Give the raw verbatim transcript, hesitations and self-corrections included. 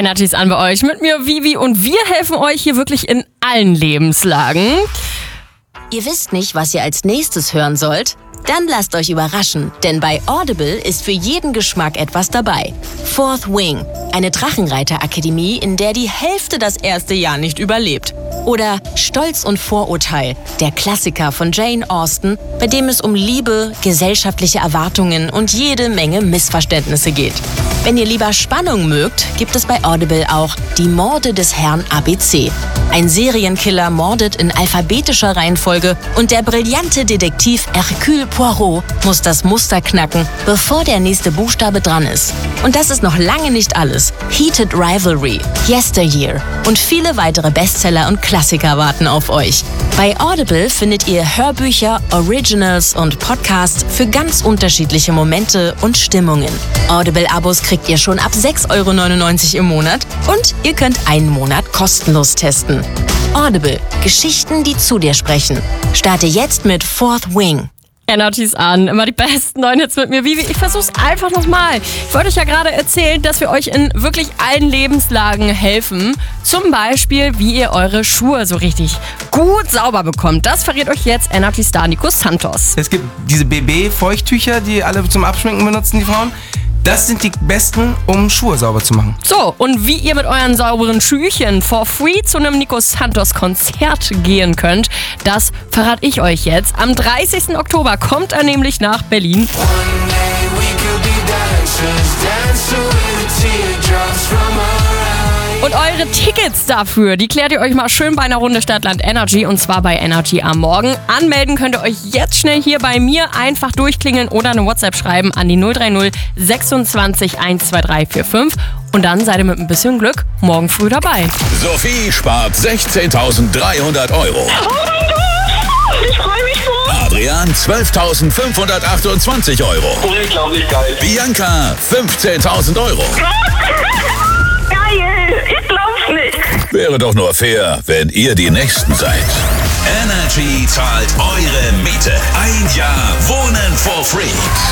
Energy ist an bei euch. Mit mir Vivi und wir helfen euch hier wirklich in allen Lebenslagen. Ihr wisst nicht, was ihr als nächstes hören sollt? Dann lasst euch überraschen, denn bei Audible ist für jeden Geschmack etwas dabei. Fourth Wing, eine Drachenreiterakademie, in der die Hälfte das erste Jahr nicht überlebt. Oder Stolz und Vorurteil, der Klassiker von Jane Austen, bei dem es um Liebe, gesellschaftliche Erwartungen und jede Menge Missverständnisse geht. Wenn ihr lieber Spannung mögt, gibt es bei Audible auch Die Morde des Herrn A B C. Ein Serienkiller mordet in alphabetischer Reihenfolge und der brillante Detektiv Hercule Poirot muss das Muster knacken, bevor der nächste Buchstabe dran ist. Und das ist noch lange nicht alles. Heated Rivalry, Yesteryear und viele weitere Bestseller und Klassiker warten auf euch. Bei Audible findet ihr Hörbücher, Originals und Podcasts für ganz unterschiedliche Momente und Stimmungen. Audible-Abos kriegt ihr schon ab sechs Euro neunundneunzig im Monat und ihr könnt einen Monat kostenlos testen. Audible, Geschichten, die zu dir sprechen. Starte jetzt mit Fourth Wing. Energy ist an, immer die besten neuen Hits mit mir. Vivi, ich versuch's einfach nochmal. Ich wollte euch ja gerade erzählen, dass wir euch in wirklich allen Lebenslagen helfen. Zum Beispiel, wie ihr eure Schuhe so richtig gut sauber bekommt. Das verrät euch jetzt Energy-Star Nico Santos. Es gibt diese B B-Feuchttücher, die alle zum Abschminken benutzen, die Frauen. Das sind die besten, um Schuhe sauber zu machen. So, und wie ihr mit euren sauberen Schüchen for free zu einem Nico Santos Konzert gehen könnt, das verrate ich euch jetzt. Am dreißigsten Oktober kommt er nämlich nach Berlin. Und eure Tickets dafür, die klärt ihr euch mal schön bei einer Runde Stadtland Energy und zwar bei Energy am Morgen. Anmelden könnt ihr euch jetzt schnell hier bei mir, einfach durchklingeln oder eine WhatsApp schreiben an die null drei null sechsundzwanzig eins zwei drei vier fünf und dann seid ihr mit ein bisschen Glück morgen früh dabei. Sophie spart sechzehntausenddreihundert Euro. Oh mein Gott, ich freue mich so. Adrian zwölftausendfünfhundertachtundzwanzig Euro. Unglaublich geil. Bianca fünfzehntausend Euro. Geil, ich glaub's nicht. Wäre doch nur fair, wenn ihr die Nächsten seid. Energy zahlt eure Miete. Ein Jahr Wohnen for free.